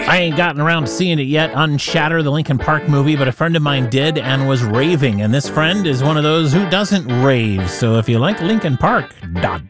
I ain't gotten around to seeing it yet, Unshatter, the Linkin Park movie, but a friend of mine did and was raving. And this friend is one of those who doesn't rave. So if you like Linkin ..